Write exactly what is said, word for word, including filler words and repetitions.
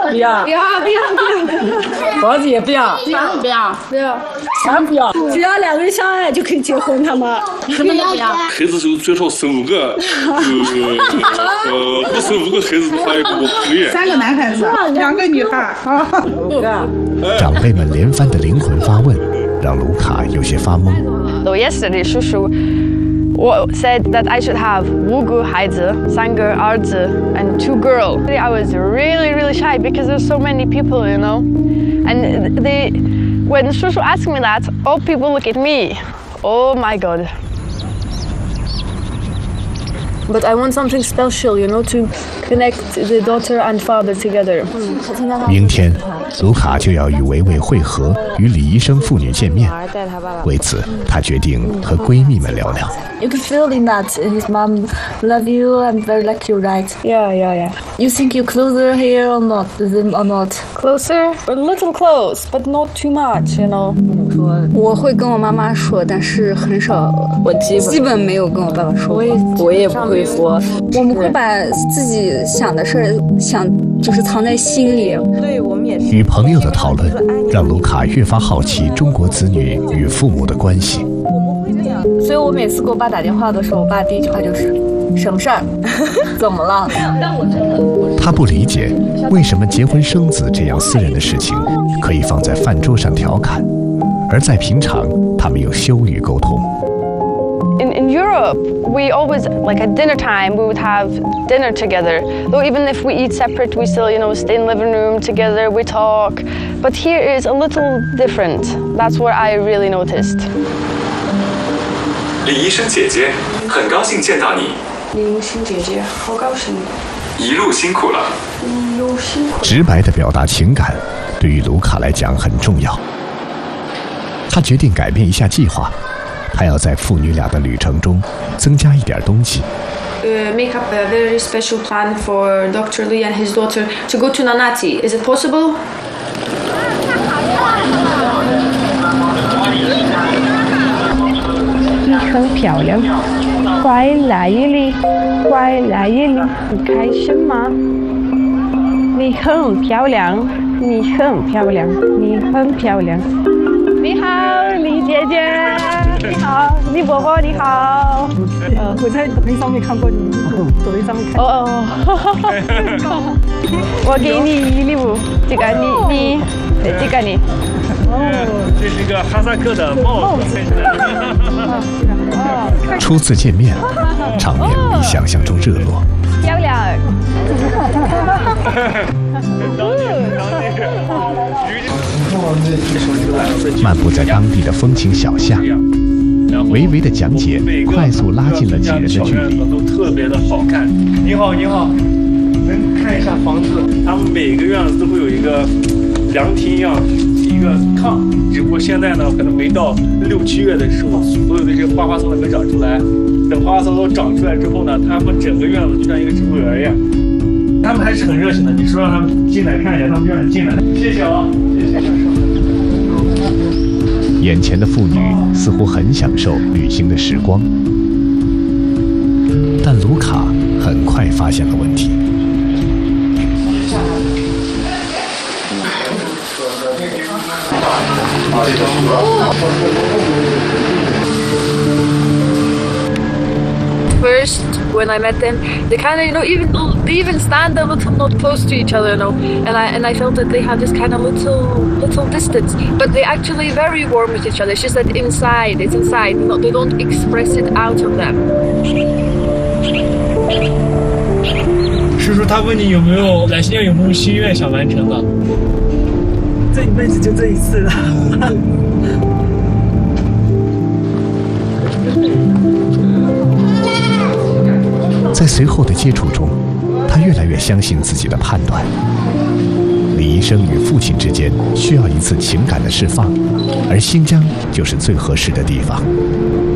不要， 不要，不要，不要， 房子也不要， 不要，不要，不要， 全不要。 只要两个人相爱就可以结婚，他们什么都不要。 孩子时候最少生五个，呃呃，不生五个孩子的话也不可以。 三个男孩子，两个女孩。 长辈们连番的灵魂发问，让卢卡有些发懵。 So yesterday, 叔叔 said that I should have 五个孩子，三个儿子 and two girls. I was really, really shy because there's so many people, you know. And they, when 叔叔 asked me that, all people look at me. Oh my God. But I want something special, you know, to connect the daughter and father together. 明天，卢卡就要与维维会合，与李医生父女见面。为此，她决定和闺蜜们聊聊。 You can feel in that his mom love you and very like you, right? Yeah, yeah, yeah. You think you closer here or not? Or not? Closer? A little close, but not too much, you know. 我会跟我妈妈说，但是很少， 我基本基本没有跟我爸爸说。我也我也不会说。 我们会把自己想的事儿想就是藏在心里。 对，我们也是。 与朋友的讨论，让卢卡越发好奇中国子女与父母的关系。 所以我每次给我爸打电话的时候，我爸第一句话就是什么事儿，怎么了？但我真的， 他不理解为什么结婚生子这样私人的事情可以放在饭桌上调侃，而在平常他们又羞于沟通。 In, in Europe, we always, like at dinner time, we would have dinner together. Though even if we eat separate, we still, you know, stay in the living room together, we talk. But here is a little different. That's what I really noticed. 李医生姐姐，很高兴见到你。 李医生姐姐，好高兴。 一路辛苦了。 一路辛苦。 直白地表达情感，对于卢卡来讲很重要。他决定改变一下计划。 还要在父女俩的旅程中增加一点东西。 Uh, make up a very special plan for Doctor Lee and his daughter to go to Nanati. Is it possible? 你很漂亮，快来这里，快来这里，你开心吗？你很漂亮，你很漂亮，你很漂亮。你好，李姐姐。 你好，李伯伯你好。呃，我在抖音上面看过你，抖音上面看。哦哦。我给你礼物，这个你你，对，这个你。 哦，这是一个哈萨克的帽子。初次见面，场面比想象中热络。 漂亮。 漫步在当地的风情小巷。 微微的讲解，快速拉近了几人的距离。 都特别的好看。你好，你好，能看一下房子？他们每个院子都会有一个凉亭一样，一个炕。只不过现在呢，可能没到六七月的时候，所有的这些花花草草没长出来。等花花草草长出来之后呢，他们整个院子就像一个植物园一样。他们还是很热情的，你说让他们进来看一下，他们就让你进来。谢谢啊，谢谢。 眼前的父女似乎很享受旅行的时光，但卢卡很快发现了问题。 First, when I met them, they kind of, you know, even they even stand a little not close to each other, you know, and I and I felt that they had this kind of little little distance, but they actually very warm with each other. It's just that inside, it's inside, you know, they don't express it out of them. 叔叔，他问你有没有来新疆有没有心愿想完成的？ 这一辈子就这一次了。 在随后的接触中，他越来越相信自己的判断。李医生与父亲之间需要一次情感的释放，而新疆就是最合适的地方。